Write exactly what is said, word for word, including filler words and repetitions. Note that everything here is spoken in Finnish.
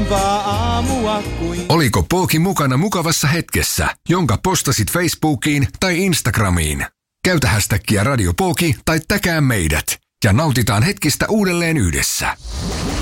Loistavaa aamua kuin... Oliko Pooki mukana mukavassa hetkessä, jonka postasit Facebookiin tai Instagramiin? Käytä hashtagia Radio Pooki tai täkää meidät ja nautitaan hetkistä uudelleen yhdessä.